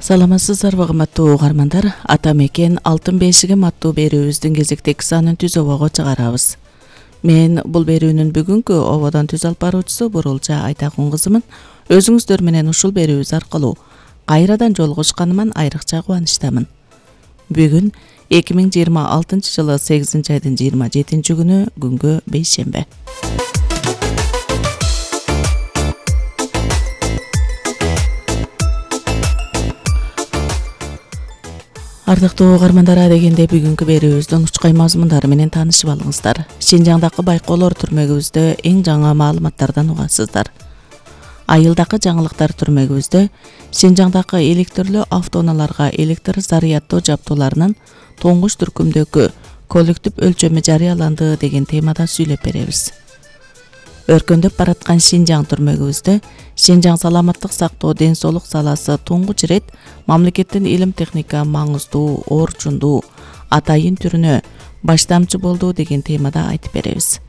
Саламатсыздарбы кымбаттуу угармандар, ата мекен алтын бешиги аттуу берүүбүздүн кезектеги санын түз обого чыгарабыз. Мен бул берүүнүн бүгүнкү ободон түз алып баруучусу Бурулча Айтакун кызымын. Өзүңүздөр менен ушул берүүбүз аркылуу кайрадан жолугушканыман айрыкча кубанычтамын. Бүгүн 2026 жылы 8 айдын 27 күнү күнгө бейшембе. Ардактуу угармандара дегенде бүгүнкү берүүбүздүн учкай мазмундары менен таанышып алыңыздар. Шинжаңдагы байкоолор түрмөгүбүздө эң жаңы маалыматтардан угасыздар. Айылдагы жаңылыктар түрмөгүбүздө Шинжаңдагы электрлүү автоунааларга электр заряддоо жабдууларынын туңгуч түркүмдөгү коллектив өлчөмү жарыяланды деген темада сүйлөп беребиз. Өркөндөп бараткан Шинжаң түрмөгүбүздө Шинжаң саламаттык сактоо ден соолук саласы туңгуч ирет мамлекеттин илим техника маңыздуу, орчундуу, атайын түрүнө баштамчы болду деген темада айтып беребиз.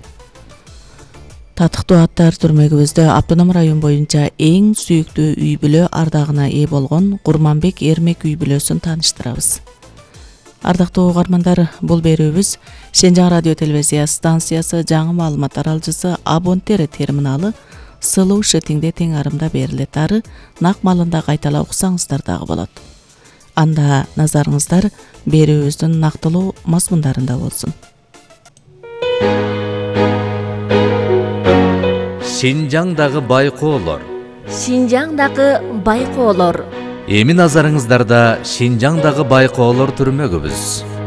Татыктуу аттар түрмөгүбүздө автоном район боюнча эң сүйүктүү үй бүлө ардагына ээ болгон Курманбек Эрмек үй бүлөсүн тааныштырабыз. Ардактуу угармандар, бул берүүбүз Шинжаң радио телевизия станциясы жаңы маалымат аралчысы Абонтер терминалы сылуу шетиңде тең арымда берилет ары нак малында кайталап уксаңыздар дагы болот. Анда назарыңыздар берүүбүздүн нактылуу мазмундарында болсун. Шинжаңдагы байкоолор. Шинжаңдагы байкоолор. Эми назарыңыздарда Шинжаңдагы байкоолор түрмөгүбүз.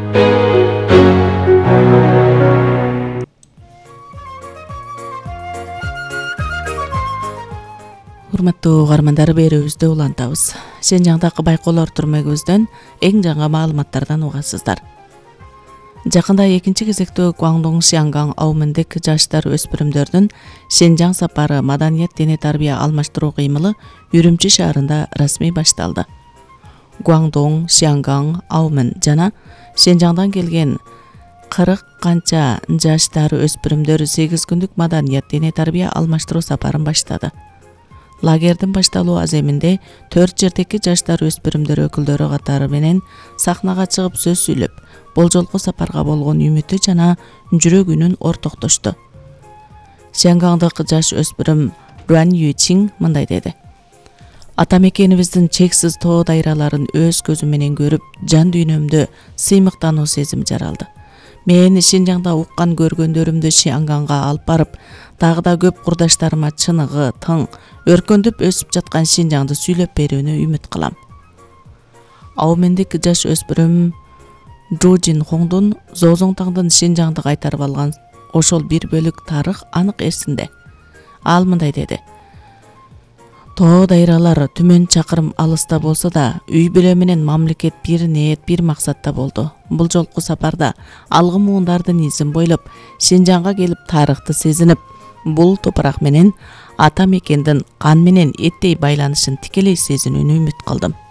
Урматтуу угармандар, берүүбүздү улантабыз. Шинжаңдагы байкоолор түрмөгүбүздөн эң жаңы маалыматтардан угасыздар. Жакында экинчи кезектүү Гуандong Шианган аумындык жаштар өспүрүмдөрдүн Шинжаң сапары маданият дене тарбия алмаштыруу кыймылы Үрүмчү шаарында расмий башталды. Гуандong Шианган аумын жана Шинжаңдан келген 40 канча жаштар өспүрүмдөр 8 күндүк маданият дене тарбия алмаштыруу сапарын баштады. Лагердин башталуу аземинде 4 жердеги жаштар өспүрүмдөр өкүлдөрү катары менен сахнага чыгып сөз сүйлөп, бул жолку сапарга болгон үмүтү жана жүрөгүнүн ортоктошту. Шиангандык жаш өспүрүм Руан Ючин мындай деди: Ата мекенибиздин чексиз тоо дайраларын өз көзүм менен көрүп, жан дүйнөмдө сыймыктануу сезим жаралды. Мен Шинжаңда уккан көргөндөрүмдү Шианганга алып барып, дагы да көп курдаштарыма чыныгы, тың, өркөндөп өсүп жаткан Шинжаңды сүйлөп берүүнү үмүт кылам. Аумендик жаш өспүрүм Джо Жин Хоңдун Зозоңтаңдын Шинжаңды кайтарып алган ошол бир бөлүк тарых анык эсинде. Ал мындай деди: Тоо дайралар түмөн чакырым алыста болсо да, үй бүлө менен мамлекет бир ниет, бир максатта болду. Бул жолку сапарда алгы муундардын изин бойлоп, Шинжаңга келип тарыхты сезинип, бул топурак менен ата мекендин кан менен эттей байланышын тикелей сезинүүнү үмүт кылдым.